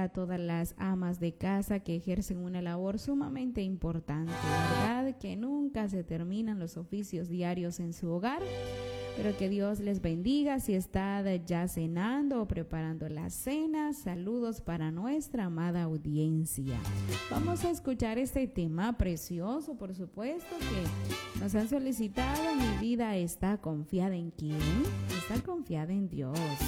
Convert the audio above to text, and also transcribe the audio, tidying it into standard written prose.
a todas las amas de casa que ejercen una labor sumamente importante, ¿verdad? Que nunca se terminan los oficios diarios en su hogar. Pero que Dios les bendiga. Si está ya cenando o preparando la cena, saludos para nuestra amada audiencia. Vamos a escuchar este tema precioso, por supuesto, que nos han solicitado. Mi vida está confiada en ¿quién? Está confiada en Dios.